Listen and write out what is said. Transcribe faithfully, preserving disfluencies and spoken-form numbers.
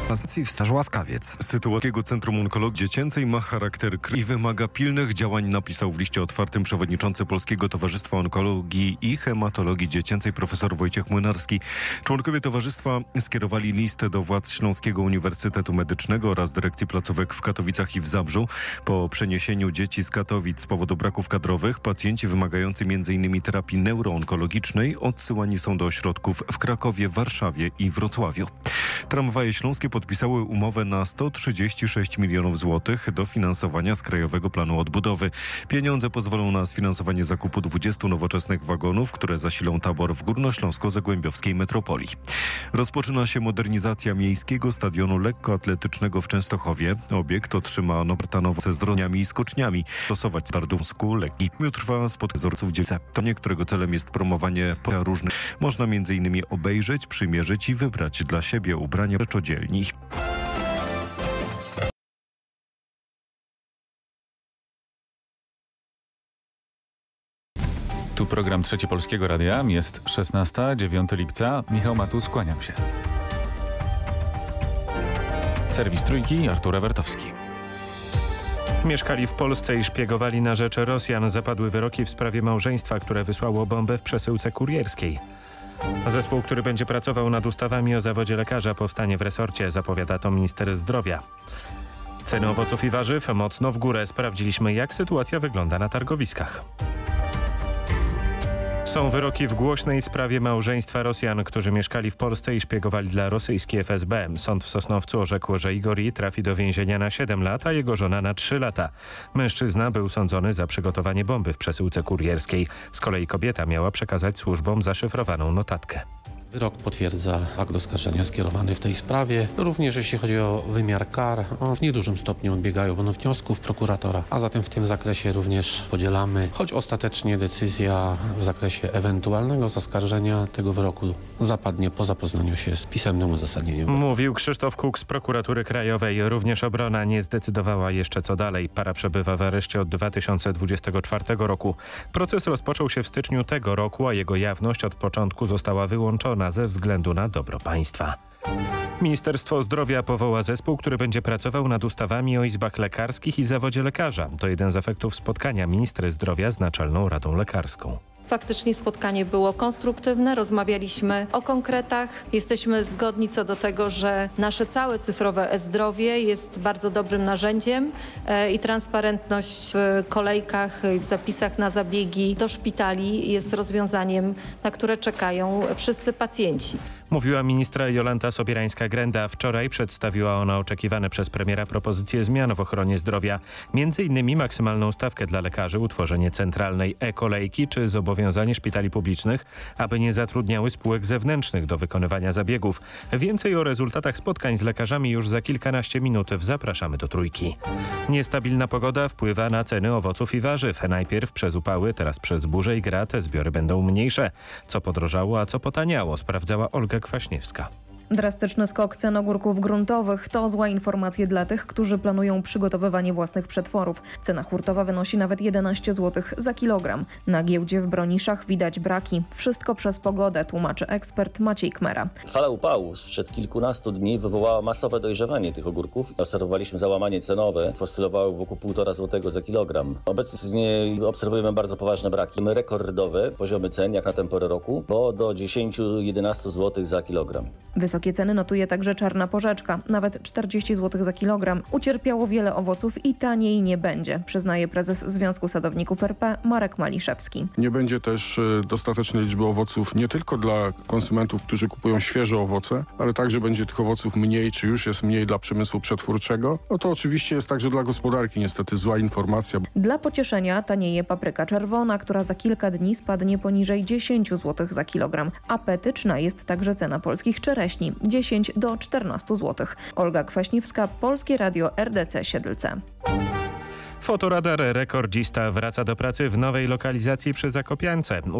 w Staż Łaskawiec. Sytuacja Centrum Onkologii Dziecięcej ma charakter krytyczny i wymaga pilnych działań, napisał w liście otwartym przewodniczący Polskiego Towarzystwa Onkologii i Hematologii Dziecięcej profesor Wojciech Młynarski. Członkowie towarzystwa skierowali listę do władz Śląskiego Uniwersytetu Medycznego oraz dyrekcji placówek w Katowicach i w Zabrzu. Po przeniesieniu dzieci z Katowic z powodu braków kadrowych, pacjenci wymagający między innymi terapii neuroonkologicznej odsyłani są do ośrodków w Krakowie, Warszawie i Wrocławiu. Tramwaje śląskie podpisały umowę na sto trzydzieści sześć milionów złotych dofinansowania z Krajowego Planu Odbudowy. Pieniądze pozwolą na sfinansowanie zakupu dwudziestu nowoczesnych wagonów, które zasilą tabor w górnośląsko-zagłębiowskiej metropolii. Rozpoczyna się modernizacja miejskiego stadionu lekkoatletycznego w Częstochowie. Obiekt otrzyma nowe z droniami i skoczniami. Stosować Stardusku, Lekki. Trwa spotkanie wzorców dzieci. To niektórego celem jest promowanie różnych. Można między innymi obejrzeć, przymierzyć i wybrać dla siebie ubrania rzeczodzielni. Tu program Trzeci Polskiego Radia. Jest szesnasta, dziewiątego lipca. Michał Matus, kłaniam się. Serwis Trójki, Artur Ewertowski. Mieszkali w Polsce i szpiegowali na rzecz Rosjan. Zapadły wyroki w sprawie małżeństwa, które wysłało bombę w przesyłce kurierskiej. Zespół, który będzie pracował nad ustawami o zawodzie lekarza, powstanie w resorcie, zapowiada to minister zdrowia. Ceny owoców i warzyw mocno w górę. Sprawdziliśmy, jak sytuacja wygląda na targowiskach. Są wyroki w głośnej sprawie małżeństwa Rosjan, którzy mieszkali w Polsce i szpiegowali dla rosyjskiej F S B. Sąd w Sosnowcu orzekł, że Igor I. trafi do więzienia na siedem lat, a jego żona na trzy lata. Mężczyzna był sądzony za przygotowanie bomby w przesyłce kurierskiej. Z kolei kobieta miała przekazać służbom zaszyfrowaną notatkę. Wyrok potwierdza akt oskarżenia skierowany w tej sprawie. Również jeśli chodzi o wymiar kar, on w niedużym stopniu odbiegają od wniosków prokuratora, a zatem w tym zakresie również podzielamy, choć ostatecznie decyzja w zakresie ewentualnego zaskarżenia tego wyroku zapadnie po zapoznaniu się z pisemnym uzasadnieniem. Mówił Krzysztof Kuk z Prokuratury Krajowej. Również obrona nie zdecydowała jeszcze co dalej. Para przebywa w areszcie od dwa tysiące dwudziestego czwartego roku. Proces rozpoczął się w styczniu tego roku, a jego jawność od początku została wyłączona ze względu na dobro państwa. Ministerstwo Zdrowia powoła zespół, który będzie pracował nad ustawami o izbach lekarskich i zawodzie lekarza. To jeden z efektów spotkania ministra zdrowia z Naczelną Radą Lekarską. Faktycznie spotkanie było konstruktywne, rozmawialiśmy o konkretach. Jesteśmy zgodni co do tego, że nasze całe cyfrowe e-zdrowie jest bardzo dobrym narzędziem e, i transparentność w kolejkach i w zapisach na zabiegi do szpitali jest rozwiązaniem, na które czekają wszyscy pacjenci. Mówiła ministra Jolanta Sobierańska-Grenda. Wczoraj przedstawiła ona oczekiwane przez premiera propozycje zmian w ochronie zdrowia. Między innymi maksymalną stawkę dla lekarzy, utworzenie centralnej e-kolejki czy zobowiązanie szpitali publicznych, aby nie zatrudniały spółek zewnętrznych do wykonywania zabiegów. Więcej o rezultatach spotkań z lekarzami już za kilkanaście minut. Zapraszamy do Trójki. Niestabilna pogoda wpływa na ceny owoców i warzyw. Najpierw przez upały, teraz przez burzę i grad zbiory będą mniejsze. Co podrożało, a co potaniało, sprawdzała Olga Kwaśniewska. Drastyczny skok cen ogórków gruntowych to zła informacja dla tych, którzy planują przygotowywanie własnych przetworów. Cena hurtowa wynosi nawet jedenaście złotych za kilogram. Na giełdzie w Broniszach widać braki. Wszystko przez pogodę, tłumaczy ekspert Maciej Kmera. Fala upału sprzed kilkunastu dni wywołała masowe dojrzewanie tych ogórków. Obserwowaliśmy załamanie cenowe, oscylowały wokół półtora złotego za kilogram. Obecnie obserwujemy bardzo poważne braki. Mamy rekordowe poziomy cen jak na tę porę roku, bo do dziesięć do jedenastu złotych za kilogram. Wysokie ceny notuje także czarna porzeczka, nawet czterdzieści złotych za kilogram. Ucierpiało wiele owoców i taniej nie będzie, przyznaje prezes Związku Sadowników R P Marek Maliszewski. Nie będzie też dostatecznej liczby owoców nie tylko dla konsumentów, którzy kupują świeże owoce, ale także będzie tych owoców mniej, czy już jest mniej dla przemysłu przetwórczego. No to oczywiście jest także dla gospodarki niestety zła informacja. Dla pocieszenia tanieje papryka czerwona, która za kilka dni spadnie poniżej dziesięć złotych za kilogram. Apetyczna jest także cena polskich czereśni. dziesięć do czternastu złotych. Olga Kwaśniewska, Polskie Radio R D C Siedlce. Fotoradar rekordzista wraca do pracy w nowej lokalizacji przy Zakopiance.